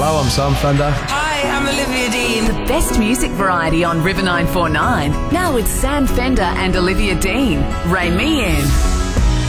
Hello, I'm Sam Fender. Hi, I'm Olivia Dean. The best music variety on River 949. Now with Sam Fender and Olivia Dean. Ray Me In.